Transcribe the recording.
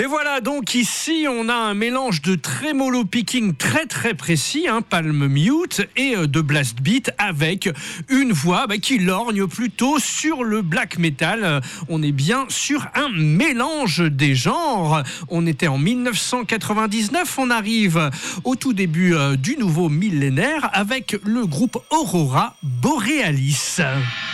voilà, donc ici on a un mélange de tremolo picking très très précis, palm mute, et de blast beat avec une voix qui lorgne plutôt sur le black metal. On est bien sur un mélange des genres. On était en 1999, on arrive au tout début du nouveau millénaire avec le groupe Aurora Borealis.